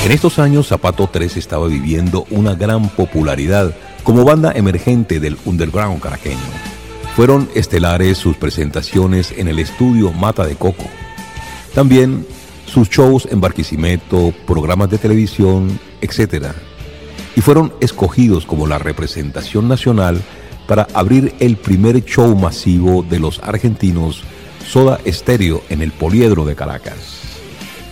En estos años, Zapato 3 estaba viviendo una gran popularidad como banda emergente del underground caraqueño. Fueron estelares sus presentaciones en el estudio Mata de Coco. También sus shows en Barquisimeto, programas de televisión, etc. Y fueron escogidos como la representación nacional para abrir el primer show masivo de los argentinos Soda Stereo en el Poliedro de Caracas.